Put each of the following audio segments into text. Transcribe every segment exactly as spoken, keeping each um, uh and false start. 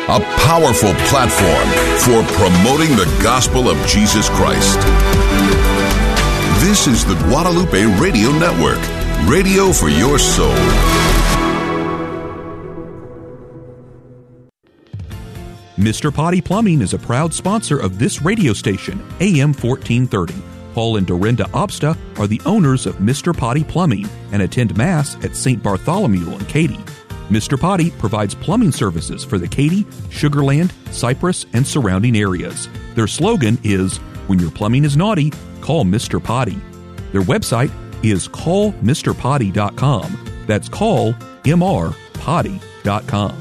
a powerful platform for promoting the gospel of Jesus Christ. This is the Guadalupe Radio Network, radio for your soul. Mister Potty Plumbing is a proud sponsor of this radio station, A M fourteen thirty. Paul and Dorinda Obsta are the owners of Mister Potty Plumbing and attend Mass at Saint Bartholomew in Katy. Mister Potty provides plumbing services for the Katy, Sugar Land, Cypress, and surrounding areas. Their slogan is, "When your plumbing is naughty, call Mister Potty." Their website is call mr potty dot com. That's call m r potty dot com.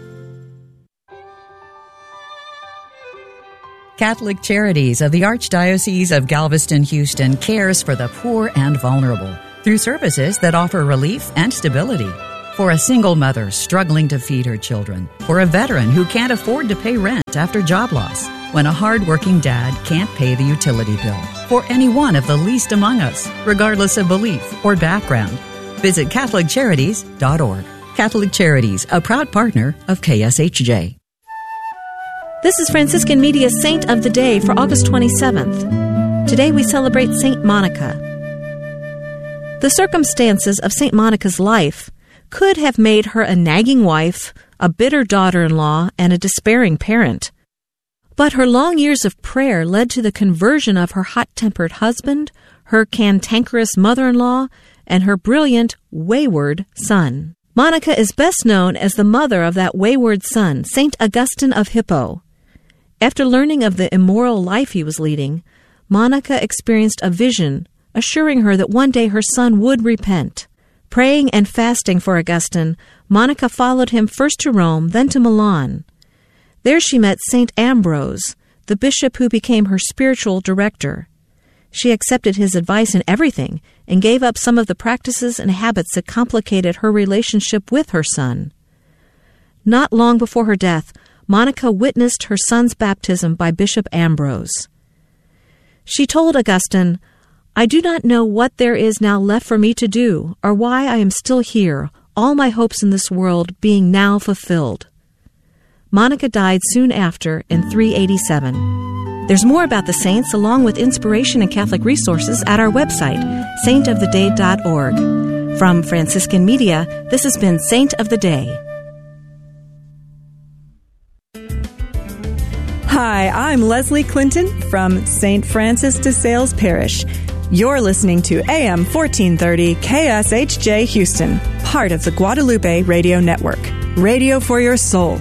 Catholic Charities of the Archdiocese of Galveston-Houston cares for the poor and vulnerable through services that offer relief and stability. For a single mother struggling to feed her children, for a veteran who can't afford to pay rent after job loss, when a hard-working dad can't pay the utility bill, for any one of the least among us, regardless of belief or background. Visit catholic charities dot org. Catholic Charities, a proud partner of K S H J. This is Franciscan Media's Saint of the Day for August twenty-seventh. Today we celebrate Saint Monica. The circumstances of Saint Monica's life could have made her a nagging wife, a bitter daughter-in-law, and a despairing parent. But her long years of prayer led to the conversion of her hot-tempered husband, her cantankerous mother-in-law, and her brilliant, wayward son. Monica is best known as the mother of that wayward son, Saint Augustine of Hippo. After learning of the immoral life he was leading, Monica experienced a vision assuring her that one day her son would repent. Praying and fasting for Augustine, Monica followed him first to Rome, then to Milan. There she met Saint Ambrose, the bishop who became her spiritual director. She accepted his advice in everything and gave up some of the practices and habits that complicated her relationship with her son. Not long before her death, Monica witnessed her son's baptism by Bishop Ambrose. She told Augustine, "I do not know what there is now left for me to do, or why I am still here, all my hopes in this world being now fulfilled." Monica died soon after in three eighty-seven. There's more about the saints, along with inspiration and Catholic resources, at our website, saint of the day dot org. From Franciscan Media, this has been Saint of the Day. Hi, I'm Leslie Clinton from Saint Francis de Sales Parish. You're listening to A M fourteen thirty K S H J Houston, part of the Guadalupe Radio Network. Radio for your soul.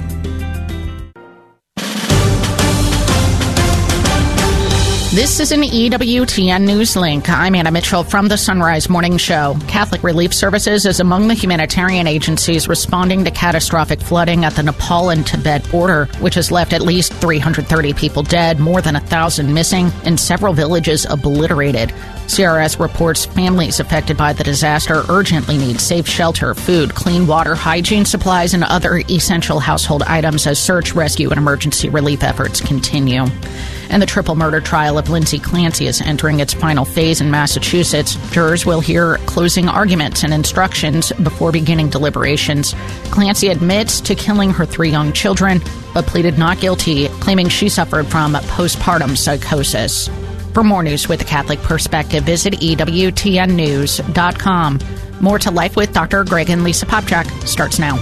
This is an E W T N News Link. I'm Anna Mitchell from the Sunrise Morning Show. Catholic Relief Services is among the humanitarian agencies responding to catastrophic flooding at the Nepal and Tibet border, which has left at least three hundred thirty people dead, more than one thousand missing, and several villages obliterated. C R S reports families affected by the disaster urgently need safe shelter, food, clean water, hygiene supplies, and other essential household items as search, rescue, and emergency relief efforts continue. And the triple murder trial of Lindsay Clancy is entering its final phase in Massachusetts. Jurors will hear closing arguments and instructions before beginning deliberations. Clancy admits to killing her three young children, but pleaded not guilty, claiming she suffered from postpartum psychosis. For more news with a Catholic perspective, visit E W T N news dot com. More to Life with Doctor Greg and Lisa Popchak starts now.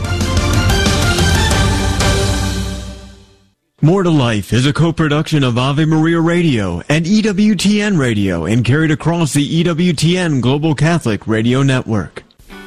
More to Life is a co-production of Ave Maria Radio and E W T N Radio and carried across the E W T N Global Catholic Radio Network.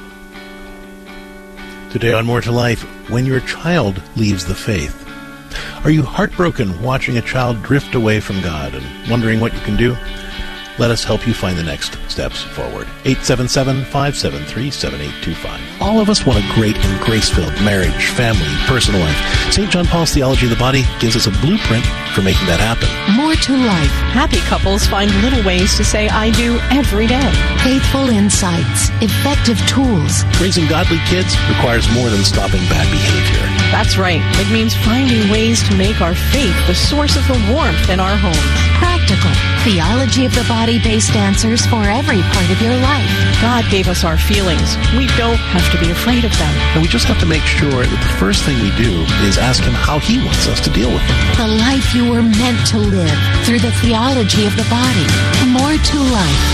Today on More to Life, when your child leaves the faith. Are you heartbroken watching a child drift away from God and wondering what you can do? Let us help you find the next steps forward. eight seven seven, five seven three, seven eight two five. All of us want a great and grace-filled marriage, family, personal life. Saint John Paul's Theology of the Body gives us a blueprint for making that happen. More to Life. Happy couples find little ways to say I do every day. Faithful insights. Effective tools. Raising godly kids requires more than stopping bad behavior. That's That's right. It means finding ways to make our faith the source of the warmth in our homes. Practical, theology of the body-based answers for every part of your life. God gave us our feelings. We don't have to be afraid of them. And we just have to make sure that the first thing we do is ask Him how He wants us to deal with them. The life you were meant to live through the theology of the body. More to life.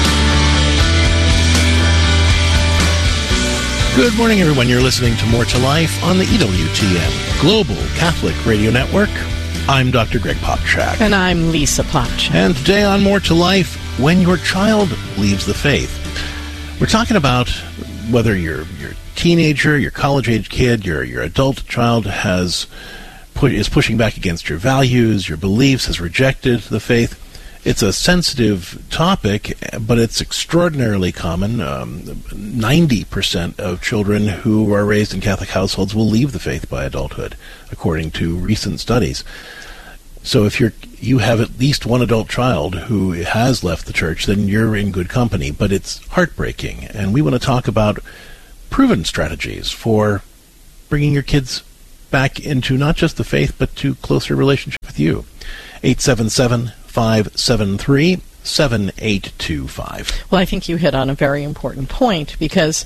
Good morning, everyone. You're listening to More to Life on the E W T N Global Catholic Radio Network. I'm Doctor Greg Popchak. And I'm Lisa Popchak. And today on More to Life, when your child leaves the faith. We're talking about whether your your teenager, your college-age kid, your your adult child has put, is pushing back against your values, your beliefs, has rejected the faith. It's a sensitive topic, but it's extraordinarily common. Um, ninety percent of children who are raised in Catholic households will leave the faith by adulthood, according to recent studies. So if you're you have at least one adult child who has left the church, then you're in good company. But it's heartbreaking, and we want to talk about proven strategies for bringing your kids back into not just the faith, but to closer relationship with you. eight seven seven, five seven three, seven eight two five. Well, I think you hit on a very important point, because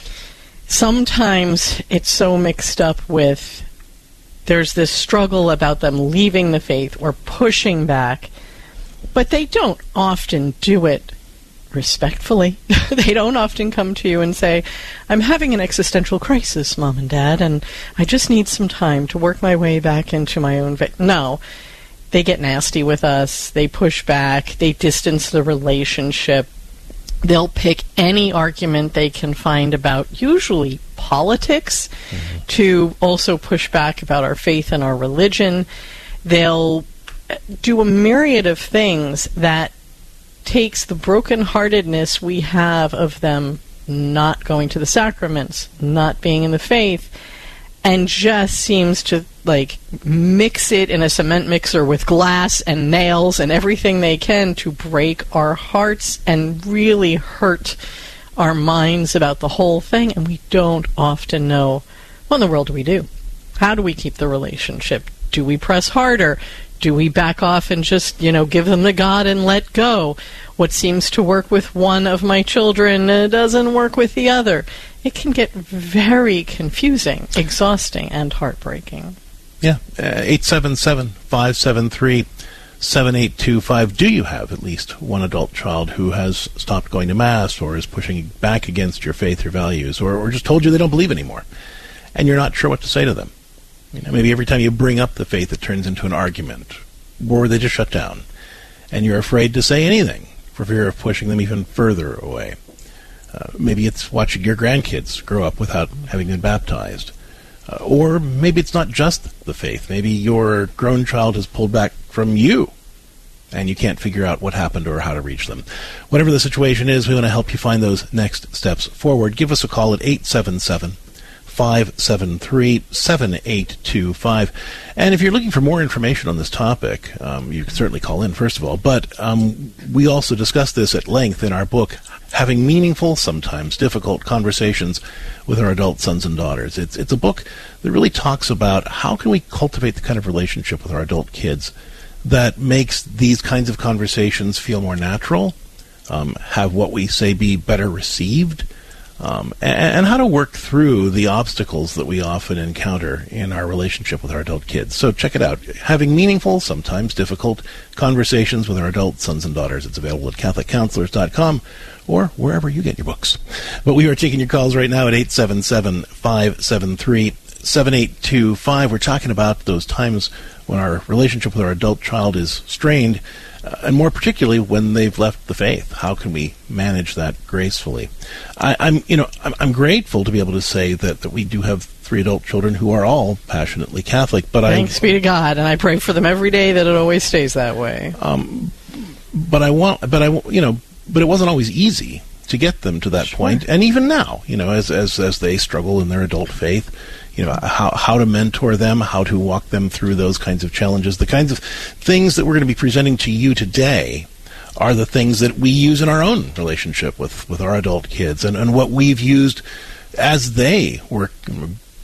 sometimes it's so mixed up with there's this struggle about them leaving the faith or pushing back, but they don't often do it respectfully. They don't often come to you and say, I'm having an existential crisis, Mom and Dad, and I just need some time to work my way back into my own faith. No. They get nasty with us, they push back, they distance the relationship. They'll pick any argument they can find about, usually politics, mm-hmm. to also push back about our faith and our religion. They'll do a myriad of things that takes the brokenheartedness we have of them not going to the sacraments, not being in the faith, and just seems to like mix it in a cement mixer with glass and nails and everything they can to break our hearts and really hurt our minds about the whole thing. And we don't often know, what in the world do we do? How do we keep the relationship? Do we press harder? Do we back off and just, you know, give them the God and let go? What seems to work with one of my children uh, doesn't work with the other. It can get very confusing, exhausting, and heartbreaking. Yeah, uh, eight seven seven, five seven three, seven eight two five. Do you have at least one adult child who has stopped going to Mass or is pushing back against your faith or values, or, or just told you they don't believe anymore, and you're not sure what to say to them? You know, maybe every time you bring up the faith, it turns into an argument, or they just shut down, and you're afraid to say anything for fear of pushing them even further away. Uh, maybe it's watching your grandkids grow up without having been baptized. Uh, or maybe it's not just the faith. Maybe your grown child has pulled back from you, and you can't figure out what happened or how to reach them. Whatever the situation is, we want to help you find those next steps forward. Give us a call at eight seven seven, five seven three, seven eight two five. And if you're looking for more information on this topic, um, you can certainly call in, first of all. But um, we also discuss this at length in our book, Having Meaningful, Sometimes Difficult Conversations with Our Adult Sons and Daughters. It's it's a book that really talks about how can we cultivate the kind of relationship with our adult kids that makes these kinds of conversations feel more natural, um, have what we say be better received, um, and, and how to work through the obstacles that we often encounter in our relationship with our adult kids. So check it out. Having Meaningful, Sometimes Difficult Conversations with Our Adult Sons and Daughters. It's available at catholic counselors dot com. or wherever you get your books. But we are taking your calls right now at eight seven seven, five seven three, seven eight two five. We're talking about those times when our relationship with our adult child is strained, uh, and more particularly when they've left the faith. How can we manage that gracefully? I, I'm, you know, I'm, I'm grateful to be able to say that, that we do have three adult children who are all passionately Catholic. But Thanks I, be to God, and I pray for them every day that it always stays that way. Um, but I want, but I, you know. But it wasn't always easy to get them to that sure. point. And even now, you know, as as as they struggle in their adult faith, you know, how how to mentor them, how to walk them through those kinds of challenges, the kinds of things that we're going to be presenting to you today are the things that we use in our own relationship with, with our adult kids, and, and what we've used as they were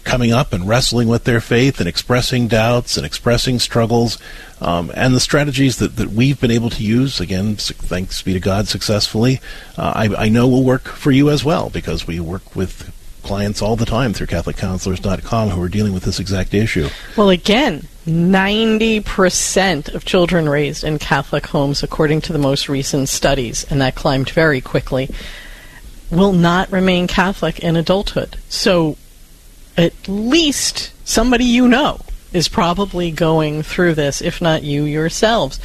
coming up and wrestling with their faith and expressing doubts and expressing struggles, um, and the strategies that, that we've been able to use, again, thanks be to God, successfully, uh, I, I know will work for you as well, because we work with clients all the time through Catholic Counselors dot com who are dealing with this exact issue. Well, again, ninety percent of children raised in Catholic homes, according to the most recent studies, and that climbed very quickly, will not remain Catholic in adulthood. So at least somebody you know is probably going through this, if not you yourselves.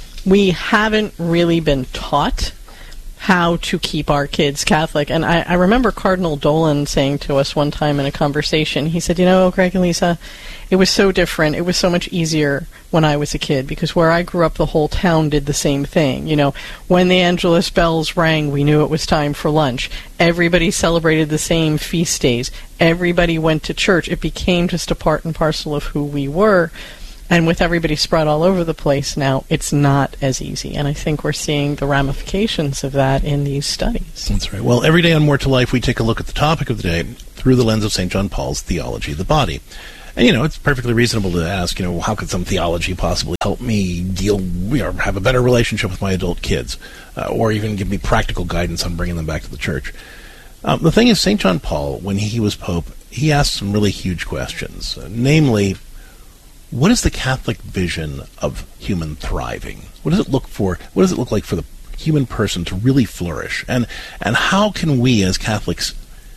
We haven't really been taught how to keep our kids Catholic. And I, I remember Cardinal Dolan saying to us one time in a conversation, he said, you know, Greg and Lisa, it was so different. It was so much easier when I was a kid, because where I grew up, the whole town did the same thing. You know, when the Angelus bells rang, we knew it was time for lunch. Everybody celebrated the same feast days. Everybody went to church. It became just a part and parcel of who we were. And with everybody spread all over the place now, it's not as easy. And I think we're seeing the ramifications of that in these studies. That's right. Well, every day on More to Life, we take a look at the topic of the day through the lens of Saint John Paul's theology of the body. And, you know, it's perfectly reasonable to ask, you know, how could some theology possibly help me deal, you know, have a better relationship with my adult kids, uh, or even give me practical guidance on bringing them back to the church? Um, the thing is, Saint John Paul, when he was Pope, he asked some really huge questions, uh, namely, what is the Catholic vision of human thriving? What does it look for? What does it look like for the human person to really flourish? And and how can we as Catholics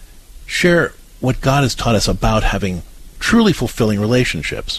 share what God has taught us about having truly fulfilling relationships?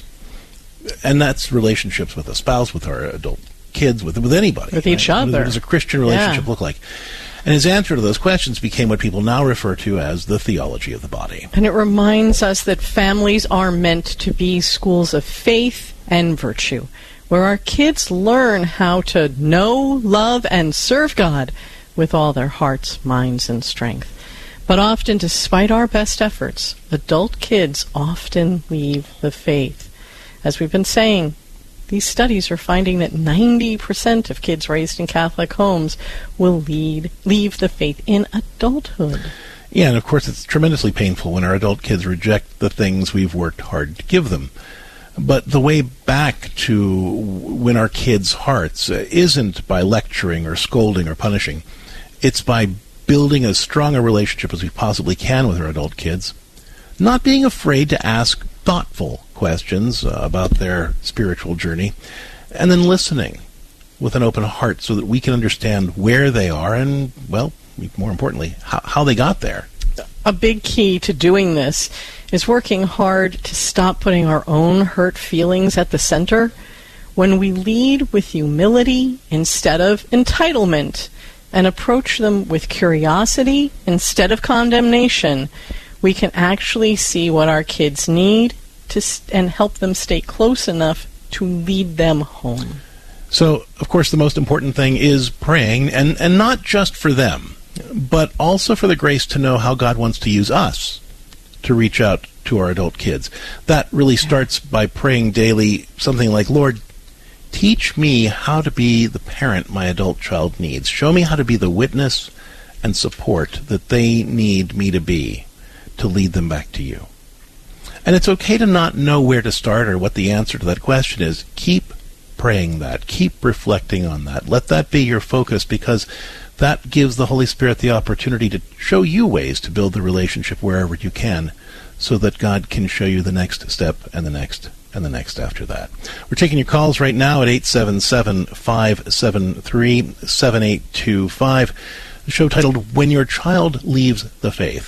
And that's relationships with a spouse, with our adult kids, with with anybody. With each right? other. What does a Christian relationship yeah. look like? And his answer to those questions became what people now refer to as the theology of the body. And it reminds us that families are meant to be schools of faith and virtue, where our kids learn how to know, love, and serve God with all their hearts, minds, and strength. But often, despite our best efforts, adult kids often leave the faith. As we've been saying, these studies are finding that ninety percent of kids raised in Catholic homes will lead, leave the faith in adulthood. Yeah, and of course it's tremendously painful when our adult kids reject the things we've worked hard to give them. But the way back to win our kids' hearts isn't by lecturing or scolding or punishing. It's by building as strong a relationship as we possibly can with our adult kids, not being afraid to ask thoughtful questions uh, about their spiritual journey, and then listening with an open heart so that we can understand where they are and, well, more importantly, how, how they got there. A big key to doing this is working hard to stop putting our own hurt feelings at the center. When we lead with humility instead of entitlement and approach them with curiosity instead of condemnation, we can actually see what our kids need to st- and help them stay close enough to lead them home. So, of course, the most important thing is praying, and, and not just for them, but also for the grace to know how God wants to use us to reach out to our adult kids. That really starts by praying daily something like, Lord, teach me how to be the parent my adult child needs. Show me how to be the witness and support that they need me to be to lead them back to you. And it's okay to not know where to start or what the answer to that question is. Keep praying that. Keep reflecting on that. Let that be your focus, because that gives the Holy Spirit the opportunity to show you ways to build the relationship wherever you can, so that God can show you the next step and the next and the next after that. We're taking your calls right now at eight seven seven, five seven three, seven eight two five. The show titled When Your Child Leaves the Faith.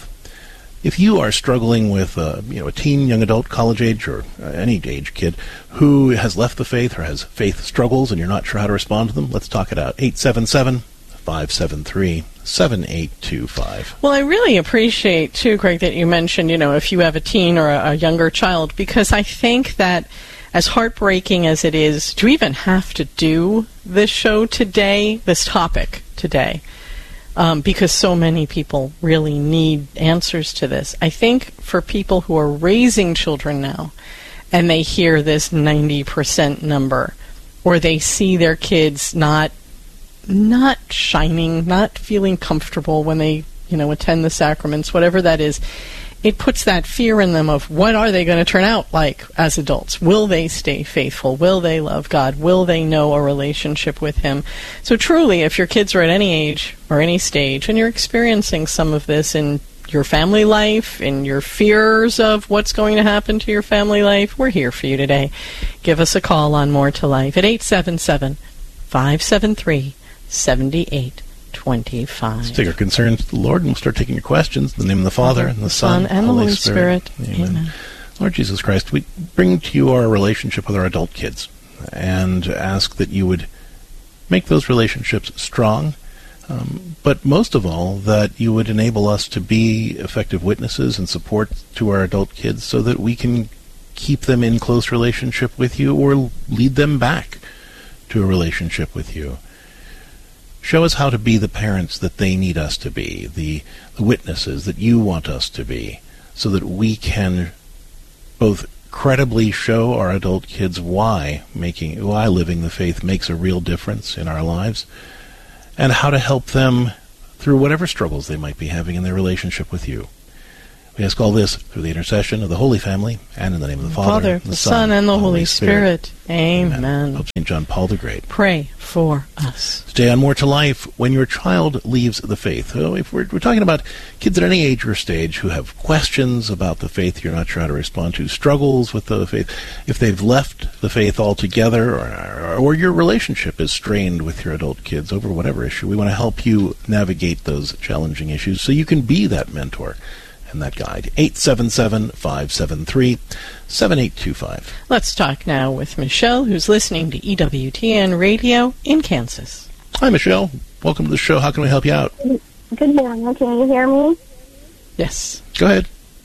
If you are struggling with uh, you know, a teen, young adult, college age, or uh, any age kid who has left the faith or has faith struggles and you're not sure how to respond to them, let's talk it out. eight seven seven, five seven three, seven eight two five. Well, I really appreciate, too, Greg, that you mentioned, you know, if you have a teen or a, a younger child, because I think that as heartbreaking as it is to even have to do this show today, this topic today, Um, because so many people really need answers to this. I think for people who are raising children now and they hear this ninety percent number, or they see their kids not not shining, not feeling comfortable when they, you know, attend the sacraments, whatever that is, it puts that fear in them of what are they going to turn out like as adults? Will they stay faithful? Will they love God? Will they know a relationship with Him? So truly, if your kids are at any age or any stage and you're experiencing some of this in your family life, in your fears of what's going to happen to your family life, we're here for you today. Give us a call on More to Life at eight seven seven, five seven three, seven eight two five. Let's take our concerns to the Lord, and we'll start taking your questions. In the name of the Father, and the, the Son, and the Holy Spirit. Spirit. Amen. Amen. Lord Jesus Christ, we bring to you our relationship with our adult kids and ask that you would make those relationships strong, Um, but most of all, that you would enable us to be effective witnesses and support to our adult kids so that we can keep them in close relationship with you or lead them back to a relationship with you. Show us how to be the parents that they need us to be, the, the witnesses that you want us to be, so that we can both credibly show our adult kids why making why living the faith makes a real difference in our lives, and how to help them through whatever struggles they might be having in their relationship with you. We ask all this through the intercession of the Holy Family, and in the name of the Father, Father and the, the Son, Son, and the Holy, Holy Spirit. Spirit. Amen. Amen. Pope Saint John Paul the Great. Pray for us. Stay on More to Life. When your child leaves the faith. So if we're, we're talking about kids at any age or stage who have questions about the faith you're not sure how to respond to, struggles with the faith, if they've left the faith altogether, or, or your relationship is strained with your adult kids over whatever issue, we want to help you navigate those challenging issues so you can be that mentor and that guide. eight seven seven, five seven three, seven eight two five. Let's talk now with Michelle, who's listening to E W T N Radio in Kansas. Hi, Michelle. Welcome to the show. How can we help you out? Good morning. Can you hear me? Yes. Go ahead.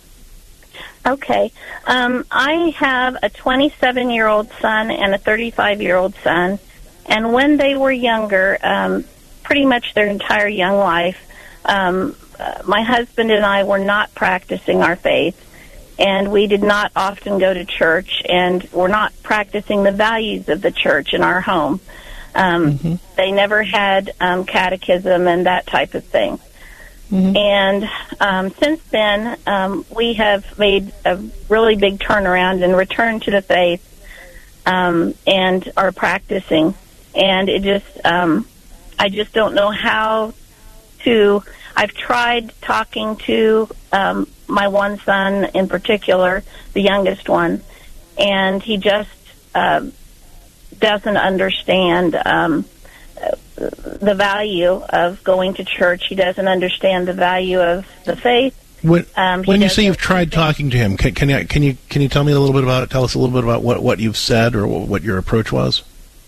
Okay. Um, I have a twenty-seven-year-old son and a thirty-five-year-old son, and when they were younger, um, pretty much their entire young life, um, uh, my husband and I were not practicing our faith, and we did not often go to church, and were not practicing the values of the church in our home. Um, mm-hmm. They never had um, catechism and that type of thing. Mm-hmm. And um, since then, um, we have made a really big turnaround and returned to the faith, um, and are practicing. And it just, um, I just don't know how to. I've tried talking to um, my one son in particular, the youngest one, and he just uh, doesn't understand um, the value of going to church. He doesn't understand the value of the faith. When, um, when you say you've tried talking to him, can, can you can you can you tell me a little bit about tell us a little bit about what, what you've said or what your approach was?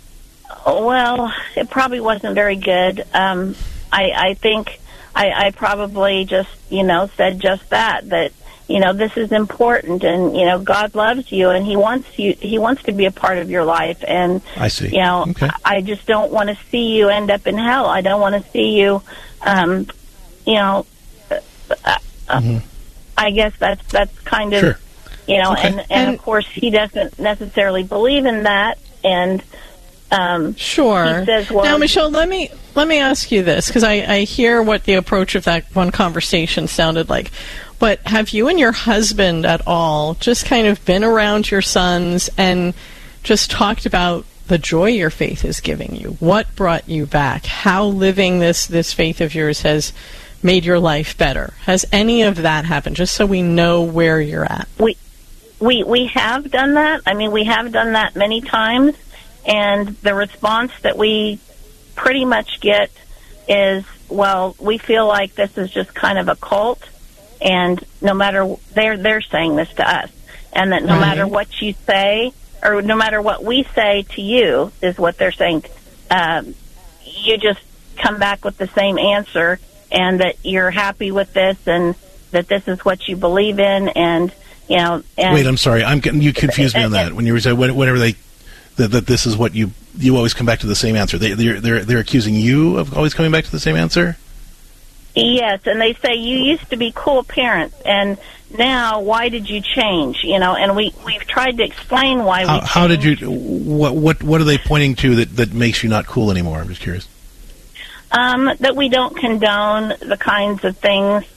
Well, it probably wasn't very good. Um, I, I think I, I probably just you know said just that that you know this is important, and you know God loves you, and He wants you. He wants to be a part of your life, and I see. You know, okay. I just don't want to see you end up in hell. I don't want to see you, um, you know. Uh, mm-hmm. I guess that's that's kind of sure. you know, okay. and, and and of course he doesn't necessarily believe in that, and um, sure. He says, well, now, Michelle, let me let me ask you this, because I, I hear what the approach of that one conversation sounded like. But have you and your husband at all just kind of been around your sons and just talked about the joy your faith is giving you? What brought you back? How living this this faith of yours has made your life better? Has any of that happened? Just so we know where you're at. We we we have done that. I mean, we have done that many times, and the response that we pretty much get is, well, we feel like this is just kind of a cult, and no matter they're they're saying this to us, and that no right. matter what you say or no matter what we say to you is what they're saying. Um, you just come back with the same answer, and that you're happy with this, and that this is what you believe in, and you know. And wait, I'm sorry, I'm you confused me on that. When you say whenever they that, that this is what you you always come back to the same answer. They they're they're they're accusing you of always coming back to the same answer. Yes, and they say you used to be cool parents, and now why did you change? You know, and we we've tried to explain why. How, we how did you? What what what are they pointing to that that makes you not cool anymore? I'm just curious. Um, that we don't condone the kinds of things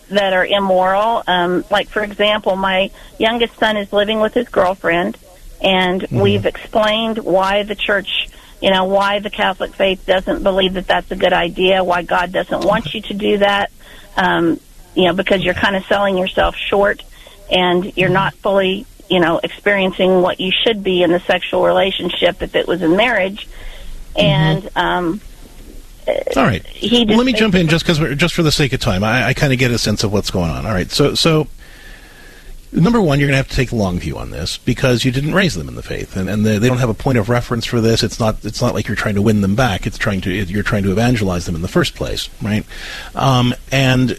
that are immoral. Um, like, for example, my youngest son is living with his girlfriend, and mm-hmm. we've explained why the church, you know, why the Catholic faith doesn't believe that that's a good idea, why God doesn't want you to do that, um, you know, because you're kind of selling yourself short, and you're not fully, you know, experiencing what you should be in the sexual relationship if it was in marriage. And, mm-hmm. um, all right. He well, let me jump in just because, just for the sake of time. I, I kind of get a sense of what's going on. All right. So, so number one, you're going to have to take the long view on this because you didn't raise them in the faith, and, and they, they don't have a point of reference for this. It's not. It's not like you're trying to win them back. It's trying to. It, you're trying to evangelize them in the first place, right? Um, and.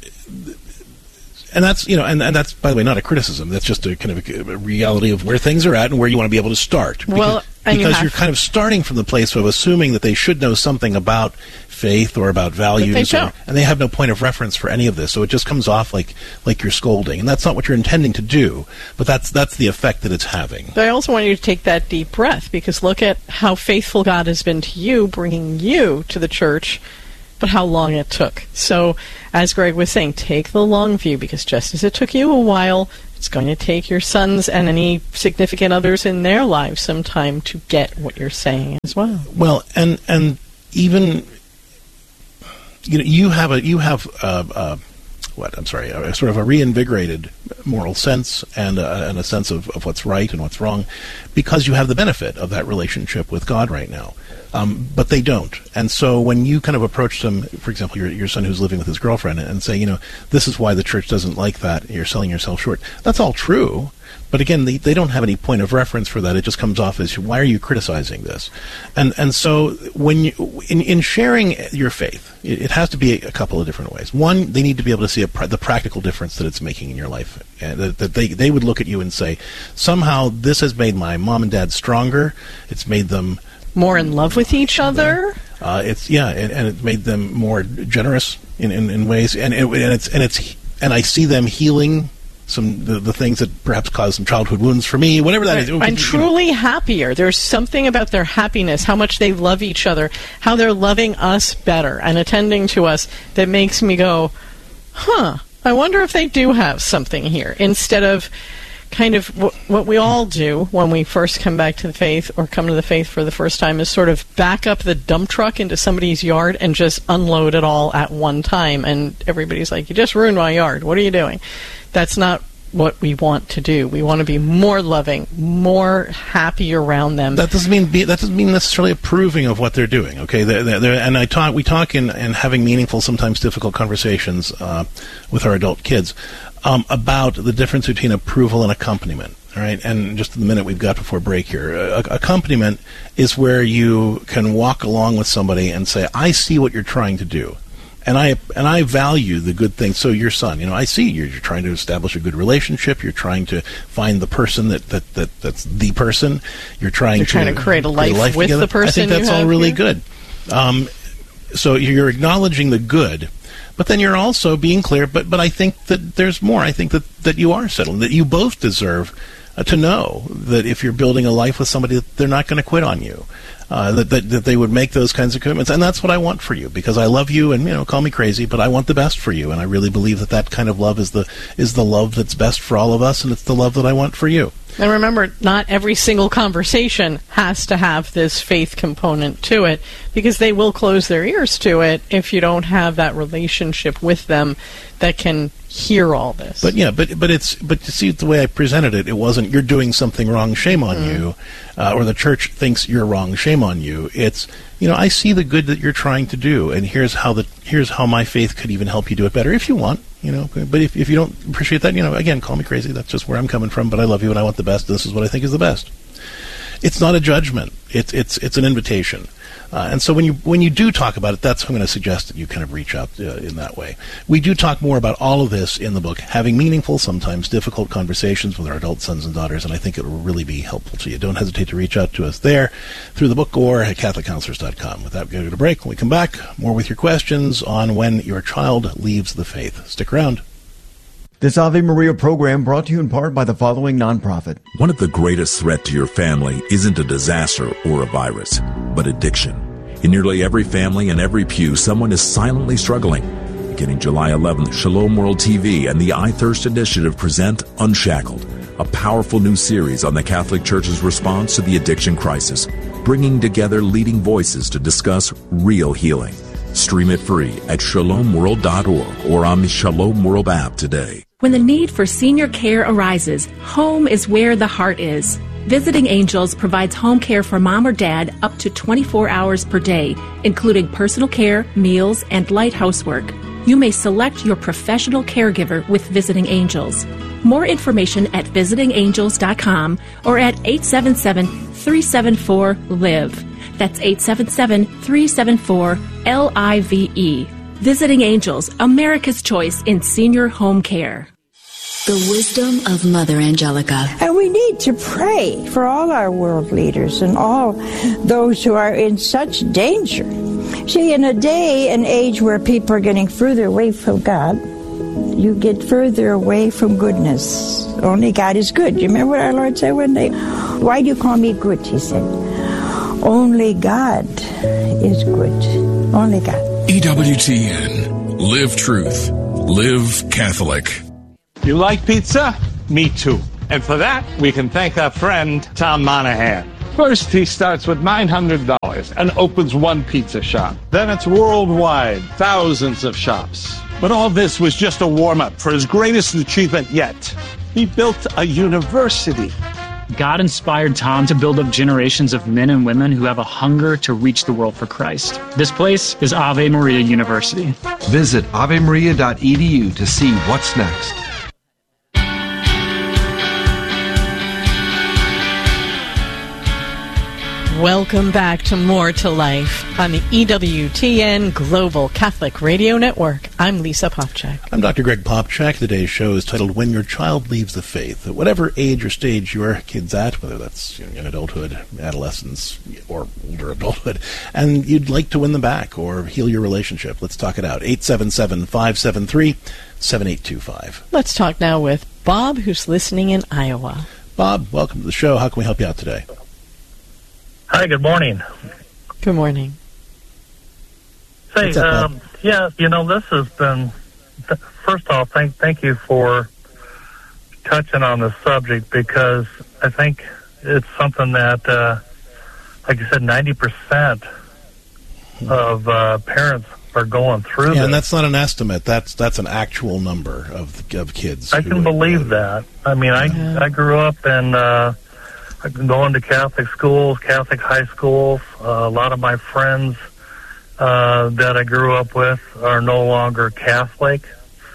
And that's, you know, and, and that's, by the way, not a criticism. That's just a kind of a, a reality of where things are at and where you want to be able to start. Because, well, and because you you're kind of starting from the place of assuming that they should know something about faith or about values, but they don't. Or, and they have no point of reference for any of this. So it just comes off like like you're scolding, and that's not what you're intending to do. But that's that's the effect that it's having. But I also want you to take that deep breath, because look at how faithful God has been to you, bringing you to the church. But how long it took. So, as Greg was saying, take the long view, because just as it took you a while, it's going to take your sons and any significant others in their lives some time to get what you're saying as well. Well, and and even you know, you have a you have a, a, what I'm sorry, a, sort of a reinvigorated moral sense and a, and a sense of, of what's right and what's wrong, because you have the benefit of that relationship with God right now. Um, but they don't. And so when you kind of approach them, for example, your, your son who's living with his girlfriend, and say, you know, this is why the church doesn't like that, you're selling yourself short. That's all true. But again, they, they don't have any point of reference for that. It just comes off as, why are you criticizing this? And and so when you, in, in sharing your faith, it, it has to be a, a couple of different ways. One, they need to be able to see a pr- the practical difference that it's making in your life. And that, that they, they would look at you and say, somehow this has made my mom and dad stronger. It's made them more in love with each other. Uh, it's yeah, and, and it made them more generous in, in, in ways, and, it, and it's and it's and I see them healing some the, the things that perhaps caused some childhood wounds for me, whatever that right. is. And truly happier. There's something about their happiness, how much they love each other, how they're loving us better and attending to us, that makes me go, huh, I wonder if they do have something here, instead of kind of w- what we all do when we first come back to the faith or come to the faith for the first time is sort of back up the dump truck into somebody's yard and just unload it all at one time. And everybody's like, you just ruined my yard. What are you doing? That's not what we want to do. We want to be more loving, more happy around them. That doesn't mean be, that doesn't mean necessarily approving of what they're doing. Okay, they're, they're, they're, and I talk we talk in, in having meaningful, sometimes difficult conversations uh, with our adult kids um, about the difference between approval and accompaniment. All right, and just the minute we've got before break here, uh, accompaniment is where you can walk along with somebody and say, "I see what you're trying to do." And I and I value the good things. So your son, you know, I see you're, you're trying to establish a good relationship. You're trying to find the person that, that, that that's the person. You're trying you're to trying to create a life, create a life with together. the person. I think that's you all have really here. good. Um, so you're acknowledging the good, but then you're also being clear. But but I think that there's more. I think that, that you are settled. That you both deserve uh, to know that if you're building a life with somebody, that they're not going to quit on you. Uh, that, that that they would make those kinds of commitments, and that's what I want for you, because I love you, and you know, call me crazy, but I want the best for you, and I really believe that that kind of love is the is the love that's best for all of us, and it's the love that I want for you. And remember, not every single conversation has to have this faith component to it, because they will close their ears to it if you don't have that relationship with them that can hear all this. But yeah, but but it's but to see the way I presented it, it wasn't you're doing something wrong, shame on mm. you, uh, or the church thinks you're wrong, shame on you. It's, you know, I see the good that you're trying to do, and here's how the here's how my faith could even help you do it better if you want, you know. But if if you don't appreciate that, you know, again, call me crazy. That's just where I'm coming from. But I love you, and I want the best. This is what I think is the best. It's not a judgment. It's it's it's an invitation. Uh, and so when you when you do talk about it, that's what I'm going to suggest that you kind of reach out uh, in that way. We do talk more about all of this in the book, having meaningful, sometimes difficult conversations with our adult sons and daughters, and I think it will really be helpful to you. Don't hesitate to reach out to us there through the book or at catholic counselors dot com. With that, we're going to go to break. When we come back, more with your questions on when your child leaves the faith. Stick around. This Ave Maria program brought to you in part by the following nonprofit. One of the greatest threats to your family isn't a disaster or a virus, but addiction. In nearly every family and every pew, someone is silently struggling. Beginning July eleventh, Shalom World T V and the I Thirst Initiative present Unshackled, a powerful new series on the Catholic Church's response to the addiction crisis, bringing together leading voices to discuss real healing. Stream it free at shalom world dot org or on the Shalom World app today. When the need for senior care arises, home is where the heart is. Visiting Angels provides home care for mom or dad up to twenty-four hours per day, including personal care, meals, and light housework. You may select your professional caregiver with Visiting Angels. More information at visiting angels dot com or at eight seven seven, three seven four, L I V E. That's eight seven seven, three seven four, L I V E. Visiting Angels, America's choice in senior home care. The wisdom of Mother Angelica. And we need to pray for all our world leaders and all those who are in such danger. See, in a day and age where people are getting further away from God, you get further away from goodness. Only God is good. You remember what our Lord said one day? Why do you call me good? He said, only God is good. Only God. E W T N. Live truth. Live Catholic. You like pizza? Me too. And for that, we can thank our friend, Tom Monahan. First, he starts with nine hundred dollars and opens one pizza shop. Then it's worldwide, thousands of shops. But all this was just a warm-up for his greatest achievement yet. He built a university. God inspired Tom to build up generations of men and women who have a hunger to reach the world for Christ. This place is Ave Maria University. Visit ave maria dot e d u to see what's next. Welcome back to More to Life on the E W T N Global Catholic Radio Network. I'm Lisa Popchak. I'm Doctor Greg Popchak. Today's show is titled When Your Child Leaves the Faith. At whatever age or stage your kid's at, whether that's young adulthood, adolescence, or older adulthood, and you'd like to win them back or heal your relationship, let's talk it out. eight seven seven, five seven three, seven eight two five. Let's talk now with Bob, who's listening in Iowa. Bob, welcome to the show. How can we help you out today? Hi, good morning. Good morning. Say, up, um, yeah, you know, this has been, th- first off, thank thank you for touching on the subject, because I think it's something that, uh, like you said, ninety percent of uh, parents are going through yeah, this. And that's not an estimate. That's that's an actual number of of kids. I can believe that. I mean, yeah. I, I grew up in... Uh, going to Catholic schools, Catholic high schools. Uh, a lot of my friends uh, that I grew up with are no longer Catholic.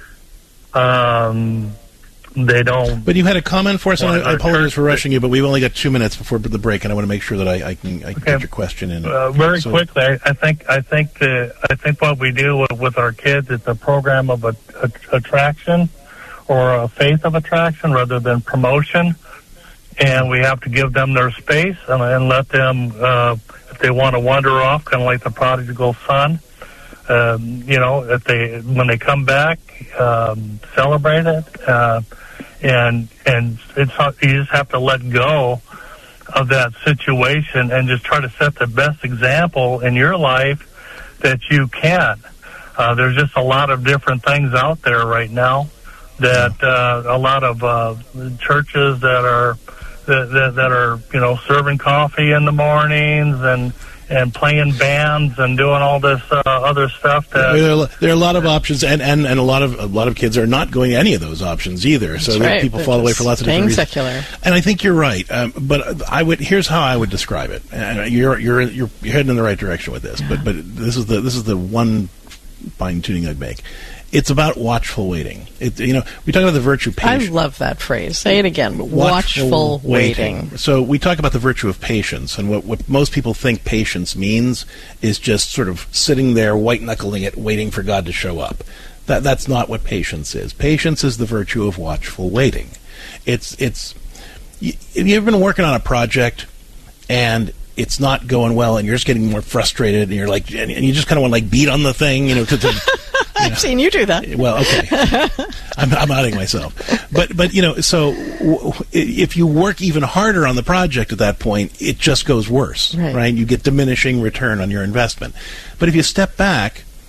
Um, they don't. But you had a comment for us, and I, I apologize church, for rushing you, but we've only got two minutes before the break, and I want to make sure that I, I can, I can okay. get your question in. Uh, very so, quickly, I, I think I think the, I think what we do with, with our kids is a program of a, a, attraction or a faith of attraction rather than promotion. And we have to give them their space and, and let them, uh, if they want to wander off, kind of like the prodigal son, um, you know, if they when they come back, um, celebrate it, uh, and and it's you just have to let go of that situation and just try to set the best example in your life that you can. Uh, there's just a lot of different things out there right now that uh, a lot of uh, churches that are. That, that, that are, you know, serving coffee in the mornings and and playing bands and doing all this uh, other stuff. That, there, are, there are a lot of options, and, and, and a lot of a lot of kids are not going to any of those options either. So right. people They're fall away for lots of different reasons. Secular. And I think you're right. Um, but I would here's how I would describe it. And you're you're you're you're heading in the right direction with this. Yeah. But but this is the this is the one fine tuning I'd make. It's about watchful waiting. It, you know, we talk about the virtue of patience. I love that phrase. Say it again. Watchful, watchful waiting. waiting. So we talk about the virtue of patience, and what, what most people think patience means is just sort of sitting there, white-knuckling it, waiting for God to show up. That That's not what patience is. Patience is the virtue of watchful waiting. It's, it's, you, have you ever been working on a project, and it's not going well, and you're just getting more frustrated, and you're like, and, and you just kind of want to like beat on the thing, you know, to, to I've know. seen you do that. Well, okay. I'm, I'm outing myself. But, but you know, so w- if you work even harder on the project at that point, it just goes worse, right. right? You get diminishing return on your investment. But if you step back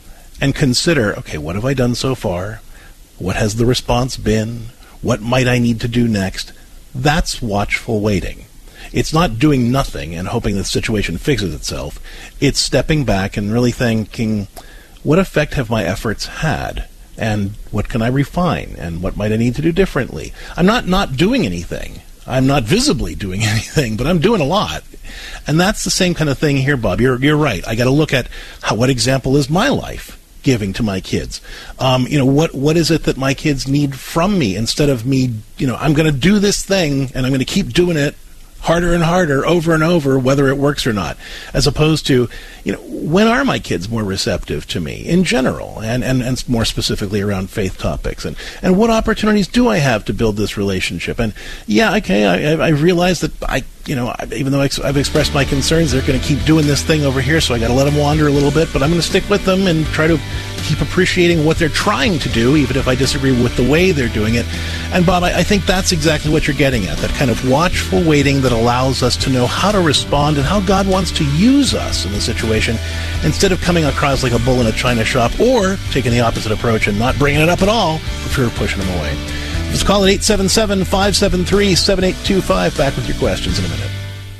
and consider, okay, what have I done so far? What has the response been? What might I need to do next? That's watchful waiting. It's not doing nothing and hoping the situation fixes itself. It's stepping back and really thinking, what effect have my efforts had? And what can I refine? And what might I need to do differently? I'm not not doing anything. I'm not visibly doing anything, but I'm doing a lot. And that's the same kind of thing here, Bob. You're you're right. I got to look at how, what example is my life giving to my kids? Um, you know, what what is it that my kids need from me instead of me, you know, I'm going to do this thing and I'm going to keep doing it harder and harder, over and over, whether it works or not, as opposed to, you know, when are my kids more receptive to me in general, and, and, and more specifically around faith topics, and, and what opportunities do I have to build this relationship? And yeah, okay, I, I realize that I, you know, even though I've expressed my concerns, they're going to keep doing this thing over here, so I got to let them wander a little bit, but I'm going to stick with them and try to keep appreciating what they're trying to do, even if I disagree with the way they're doing it. And Bob, I, I think that's exactly what you're getting at, that kind of watchful waiting that allows us to know how to respond and how God wants to use us in the situation, instead of coming across like a bull in a china shop, or taking the opposite approach and not bringing it up at all for fear of pushing them away. Just call it eight seven seven, five seven three, seven eight two five. Back with your questions in a minute.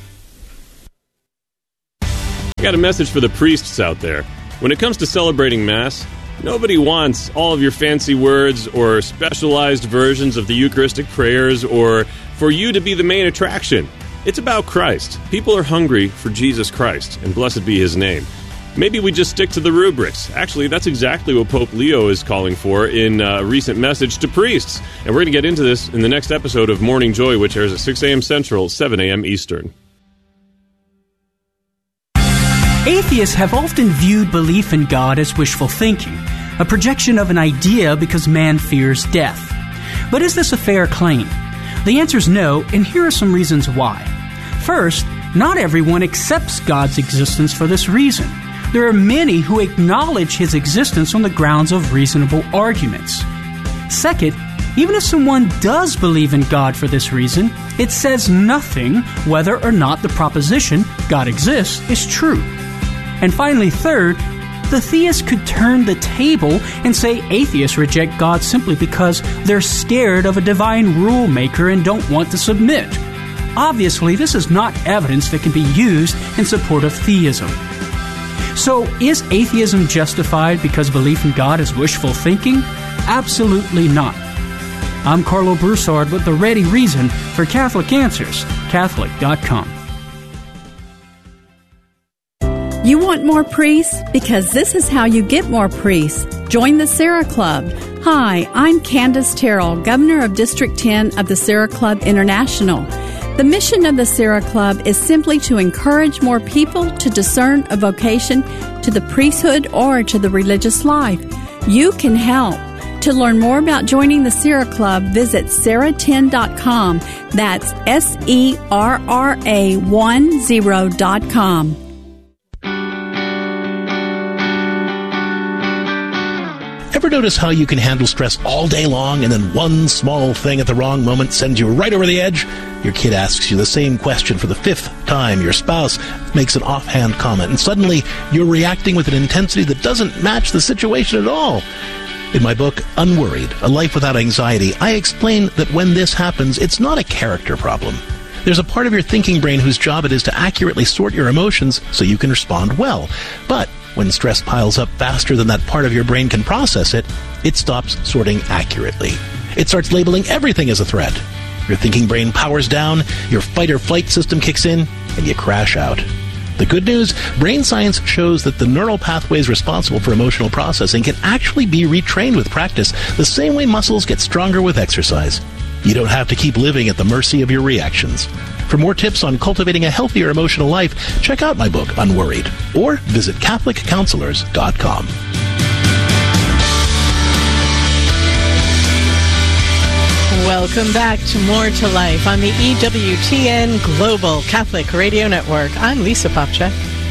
I got a message for the priests out there. When it comes to celebrating Mass, nobody wants all of your fancy words or specialized versions of the Eucharistic prayers or for you to be the main attraction. It's about Christ. People are hungry for Jesus Christ, and blessed be his name. Maybe we just stick to the rubrics. Actually, that's exactly what Pope Leo is calling for in a recent message to priests. And we're going to get into this in the next episode of Morning Joy, which airs at six a.m. Central, seven a.m. Eastern. Atheists have often viewed belief in God as wishful thinking, a projection of an idea because man fears death. But is this a fair claim? The answer is no, and here are some reasons why. First, not everyone accepts God's existence for this reason. There are many who acknowledge his existence on the grounds of reasonable arguments. Second, even if someone does believe in God for this reason, it says nothing whether or not the proposition, God exists, is true. And finally, third, the theist could turn the table and say atheists reject God simply because they're scared of a divine rule maker and don't want to submit. Obviously, this is not evidence that can be used in support of theism. So, is atheism justified because belief in God is wishful thinking? Absolutely not. I'm Carlo Broussard with the ready reason for Catholic Answers, Catholic dot com. You want more priests? Because this is how you get more priests. Join the Sarah Club. Hi, I'm Candace Terrell, Governor of District ten of the Sarah Club International. The mission of the Sarah Club is simply to encourage more people to discern a vocation to the priesthood or to the religious life. You can help. To learn more about joining the Sarah Club, visit sarah ten dot com. That's S E R R A ten dot com. Ever notice how you can handle stress all day long and then one small thing at the wrong moment sends you right over the edge? Your kid asks you the same question for the fifth time. Your spouse makes an offhand comment, and suddenly you're reacting with an intensity that doesn't match the situation at all. In my book, Unworried, A Life Without Anxiety, I explain that when this happens, it's not a character problem. There's a part of your thinking brain whose job it is to accurately sort your emotions so you can respond well. But when stress piles up faster than that part of your brain can process it, it stops sorting accurately. It starts labeling everything as a threat. Your thinking brain powers down, your fight or flight system kicks in, and you crash out. The good news, brain science shows that the neural pathways responsible for emotional processing can actually be retrained with practice, the same way muscles get stronger with exercise. You don't have to keep living at the mercy of your reactions. For more tips on cultivating a healthier emotional life, check out my book, Unworried, or visit Catholic Counselors dot com. Welcome back to More to Life on the E W T N Global Catholic Radio Network. I'm Lisa Popchak.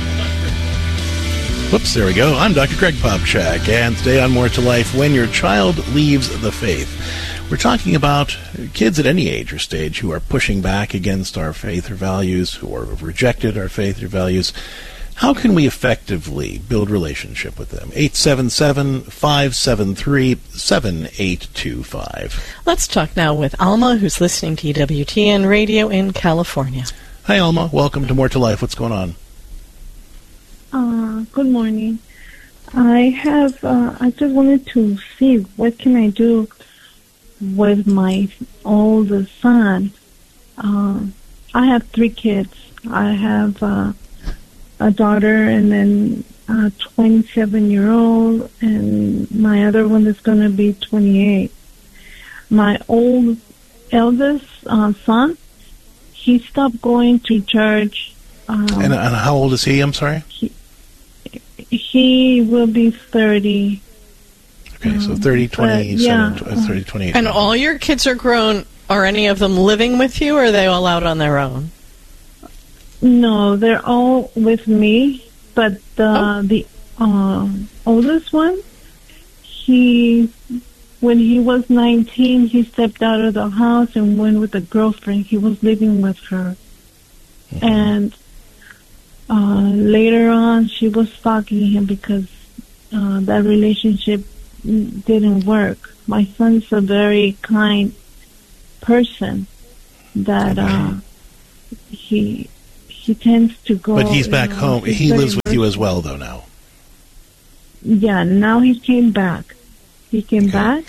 Whoops, there we go. I'm Doctor Greg Popchak, and today on More to Life, when your child leaves the faith. We're talking about kids at any age or stage who are pushing back against our faith or values, who have rejected our faith or values. How can we effectively build relationship with them? eight seven seven, five seven three, seven eight two five. Let's talk now with Alma, who's listening to E W T N Radio in California. Hi, Alma. Welcome to More to Life. What's going on? Uh, good morning. I have, uh, I just wanted to see what can I do with my oldest son. Uh, I have three kids. I have uh, a daughter and then a twenty-seven-year-old, and my other one is going to be twenty-eight. My old eldest uh, son, he stopped going to church. Um, and, and how old is he? I'm sorry? He, he will be thirty. Okay, so thirty, twenty-seven, yeah. thirty, twenty-eight. And all your kids are grown. Are any of them living with you, or are they all out on their own? No, they're all with me, but the oh. the uh, oldest one, he, when he was nineteen, he stepped out of the house and went with a girlfriend. He was living with her. Mm-hmm. And uh, later on, she was stalking him because uh, that relationship didn't work. My son's a very kind person that uh, he... He tends to go... But he's back you know, home. He lives with you as well, though, now. Yeah, now he came back. He came okay. back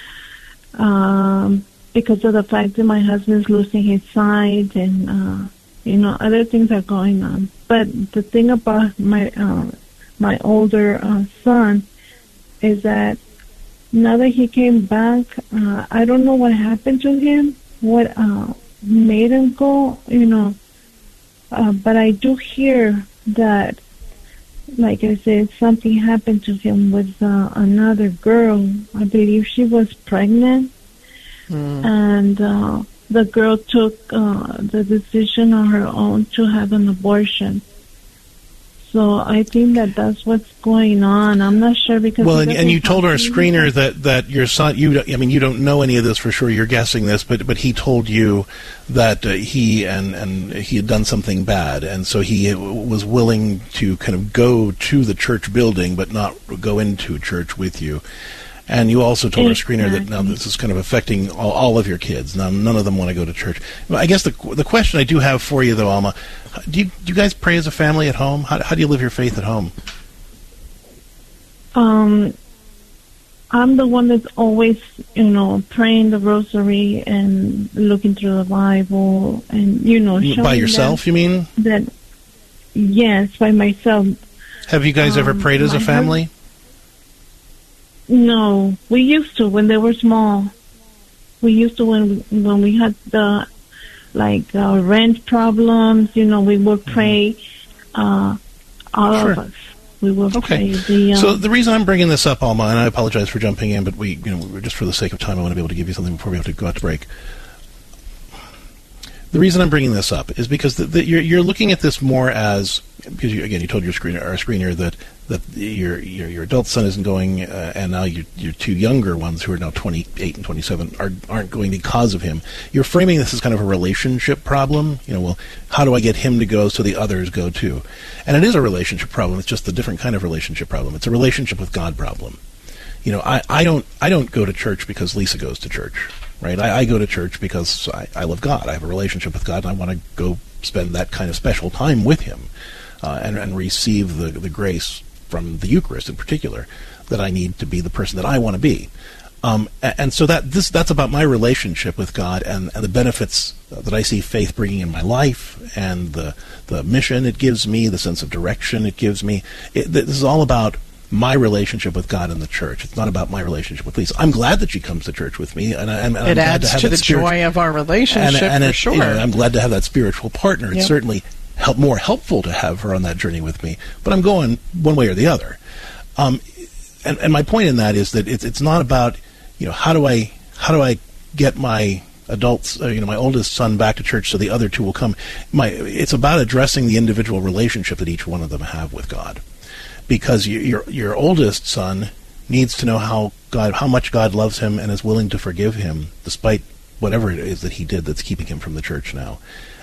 um, because of the fact that my husband's losing his sight and, uh, you know, other things are going on. But the thing about my uh, my older uh, son is that now that he came back, uh, I don't know what happened to him, what uh, made him go, you know... Uh, but I do hear that, like I said, something happened to him with uh, another girl. I believe she was pregnant, mm. and uh, the girl took uh, the decision on her own to have an abortion. So I think that that's what's going on. I'm not sure because... Well, and, and you told our screener that, that your son, you, I mean, you don't know any of this for sure, you're guessing this, but but he told you that uh, he and, and he had done something bad, and so he was willing to kind of go to the church building, but not go into church with you. And you also told exactly. our screener that now this is kind of affecting all, all of your kids. Now, none of them want to go to church. Well, I guess the the question I do have for you, though, Alma, do you, do you guys pray as a family at home? How, how do you live your faith at home? Um, I'm the one that's always, you know, praying the rosary and looking through the Bible and, you know, showing by yourself, you mean? That, yes, by myself. Have you guys um, ever prayed as a family? Husband, No, we used to when they were small. We used to when when we had the like uh, rent problems. You know, we would pray. Uh, all sure. of us, we would okay. pray. The, um, so the reason I'm bringing this up, Alma, and I apologize for jumping in, but we, you know, just for the sake of time, I want to be able to give you something before we have to go out to break. The reason I'm bringing this up is because the, the, you're, you're looking at this more as, because you, again, you told your screener, our screener that that your your, your adult son isn't going, uh, and now your your two younger ones who are now twenty-eight and twenty-seven are, aren't going because of him. You're framing this as kind of a relationship problem. You know, well, how do I get him to go so the others go too? And it is a relationship problem. It's just a different kind of relationship problem. It's a relationship with God problem. You know, I, I don't I don't go to church because Lisa goes to church. Right, I, I go to church because I, I love God. I have a relationship with God, and I want to go spend that kind of special time with Him, uh, and, and receive the the grace from the Eucharist in particular that I need to be the person that I want to be. Um, and, and so that this that's about my relationship with God and, and the benefits that I see faith bringing in my life, and the the mission it gives me, the sense of direction it gives me. It, this is all about my relationship with God and the church. It's not about my relationship with Lisa. I'm glad that she comes to church with me, and, I, and, and it I'm glad adds to, have to that the joy of our relationship, and, and for it, sure. You know, I'm glad to have that spiritual partner. It's yep. certainly help, more helpful to have her on that journey with me. But I'm going one way or the other. Um, and, and my point in that is that it's it's not about, you know, how do I how do I get my adults, uh, you know, my oldest son back to church so the other two will come. My it's about addressing the individual relationship that each one of them have with God. Because your, your your oldest son needs to know how God, how much God loves him and is willing to forgive him, despite whatever it is that he did that's keeping him from the church now.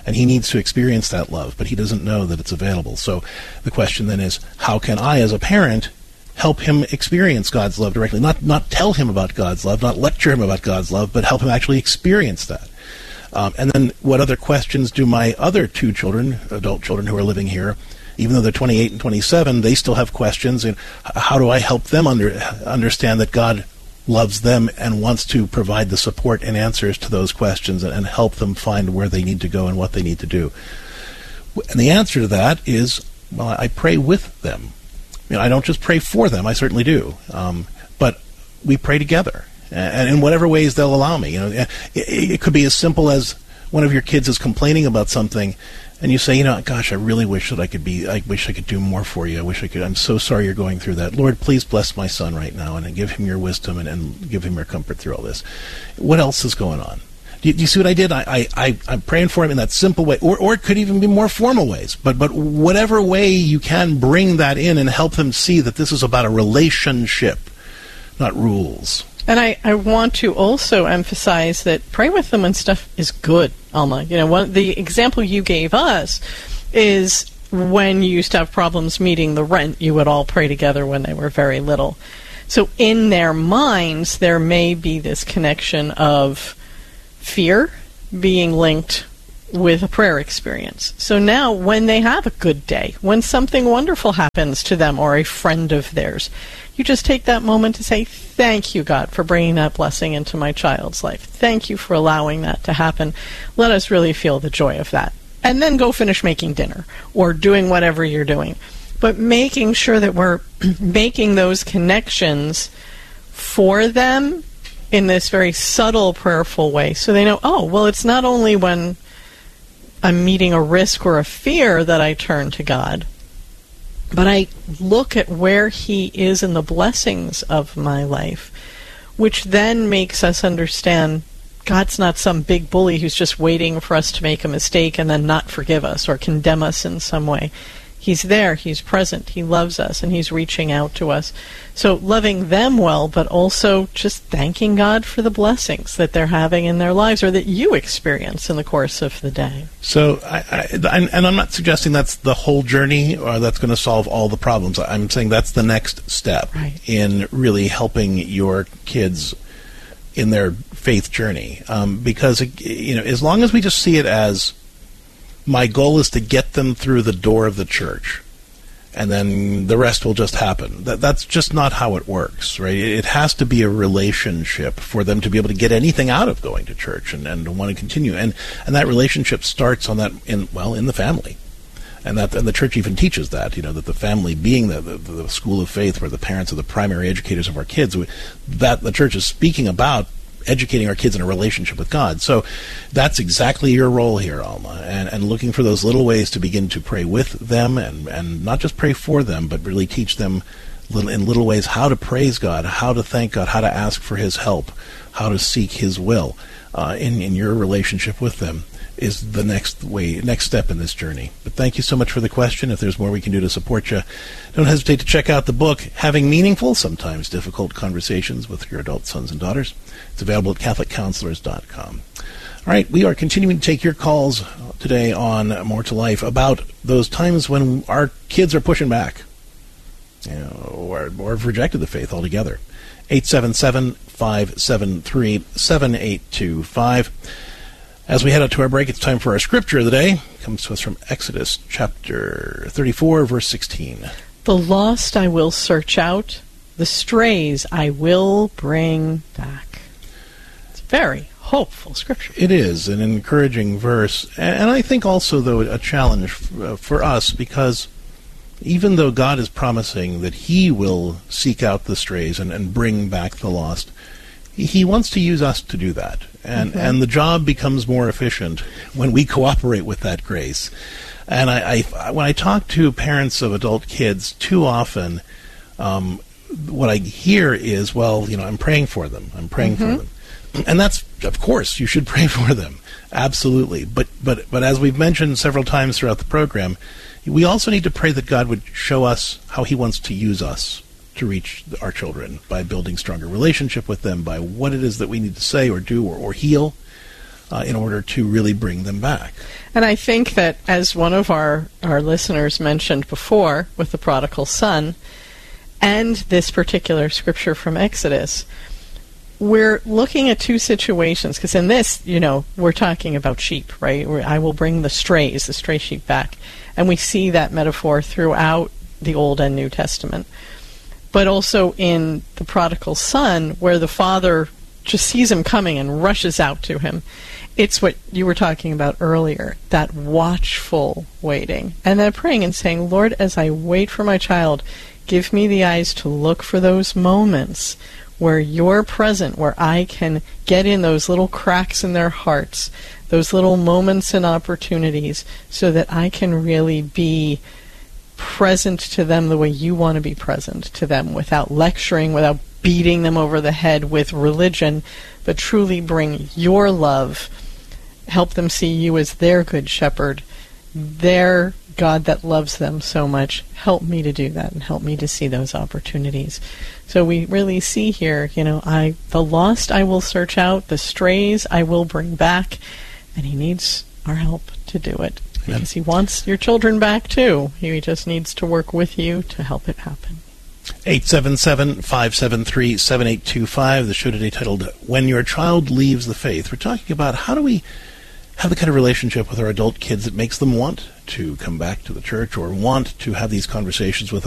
And he needs to experience that love, but he doesn't know that it's available. So the question then is, how can I, as a parent, help him experience God's love directly? Not not tell him about God's love, not lecture him about God's love, but help him actually experience that. Um, and then what other questions do my other two children, adult children who are living here, even though they're twenty-eight and twenty-seven, they still have questions. And how do I help them under, understand that God loves them and wants to provide the support and answers to those questions and, and help them find where they need to go and what they need to do? And the answer to that is, well, I pray with them. You know, I don't just pray for them. I certainly do. Um, but we pray together. And in whatever ways they'll allow me. You know, it, it could be as simple as one of your kids is complaining about something, and you say, you know, gosh, I really wish that I could be, I wish I could do more for you. I wish I could, I'm so sorry you're going through that. Lord, please bless my son right now and give him your wisdom and, and give him your comfort through all this. What else is going on? Do you, do you see what I did? I, I, I, I'm praying for him in that simple way, or, or it could even be more formal ways. But, but whatever way you can bring that in and help them see that this is about a relationship, not rules. And I, I want to also emphasize that pray with them when stuff is good, Alma. You know, one, the example you gave us is when you used to have problems meeting the rent, you would all pray together when they were very little. So in their minds, there may be this connection of fear being linked with a prayer experience. So now when they have a good day, when something wonderful happens to them or a friend of theirs, you just take that moment to say, thank you, God, for bringing that blessing into my child's life. Thank you for allowing that to happen. Let us really feel the joy of that. And then go finish making dinner or doing whatever you're doing. But making sure that we're making those connections for them in this very subtle, prayerful way so they know, oh, well, it's not only when I'm meeting a risk or a fear that I turn to God, but I look at where He is in the blessings of my life, which then makes us understand God's not some big bully who's just waiting for us to make a mistake and then not forgive us or condemn us in some way. He's there, He's present, He loves us, and He's reaching out to us. So loving them well, but also just thanking God for the blessings that they're having in their lives or that you experience in the course of the day. So, I, I, and I'm not suggesting that's the whole journey or that's going to solve all the problems. I'm saying that's the next step right. in really helping your kids in their faith journey. Um, because, you know, as long as we just see it as my goal is to get them through the door of the church, and then the rest will just happen. That, that's just not how it works, right? It has to be a relationship for them to be able to get anything out of going to church and, and to want to continue. And and that relationship starts on that in well in the family, and that and the church even teaches that, you know, that the family being the, the the school of faith where the parents are the primary educators of our kids. That the church is speaking about educating our kids in a relationship with God. So that's exactly your role here, Alma, and, and looking for those little ways to begin to pray with them and, and not just pray for them, but really teach them little, in little ways how to praise God, how to thank God, how to ask for His help, how to seek His will uh, in, in your relationship with them is the next way, next step in this journey. But thank you so much for the question. If there's more we can do to support you, don't hesitate to check out the book, Having Meaningful, Sometimes Difficult Conversations with Your Adult Sons and Daughters. It's available at catholic counselors dot com. All right, we are continuing to take your calls today on More to Life about those times when our kids are pushing back, you know, or, or have rejected the faith altogether. eight seven seven, five seven three, seven eight two five. As we head out to our break, it's time for our scripture of the day. It comes to us from Exodus chapter thirty-four, verse sixteen. The lost I will search out, the strays I will bring back. It's very hopeful scripture. It is an encouraging verse, and I think also, though, a challenge for us, because even though God is promising that He will seek out the strays and, and bring back the lost, He wants to use us to do that. And, mm-hmm. and the job becomes more efficient when we cooperate with that grace. And I, I when I talk to parents of adult kids, too often um, what I hear is, well, you know, I'm praying for them. I'm praying mm-hmm. for them. And that's, of course, you should pray for them. Absolutely. But, but, but as we've mentioned several times throughout the program, we also need to pray that God would show us how He wants to use us to reach our children by building stronger relationship with them, by what it is that we need to say or do or, or heal, uh, in order to really bring them back. And I think that, as one of our, our listeners mentioned before with the prodigal son, and this particular scripture from Exodus, we're looking at two situations, because in this, you know, we're talking about sheep, right? Where I will bring the strays, the stray sheep back. And we see that metaphor throughout the Old and New Testament. But also in the prodigal son, where the father just sees him coming and rushes out to him. It's what you were talking about earlier, that watchful waiting. And then praying and saying, Lord, as I wait for my child, give me the eyes to look for those moments where you're present, where I can get in those little cracks in their hearts, those little moments and opportunities, so that I can really be present to them the way you want to be present to them, without lecturing, without beating them over the head with religion, but truly bring your love, help them see you as their good shepherd, their God that loves them so much. Help me to do that, and help me to see those opportunities. So we really see here, you know, I the lost I will search out, the strays I will bring back, and he needs our help to do it. Because he wants your children back too. He just needs to work with you to help it happen. eight seven seven, five seven three, seven eight two five, the show today titled, When Your Child Leaves the Faith. We're talking about how do we have the kind of relationship with our adult kids that makes them want to come back to the church or want to have these conversations with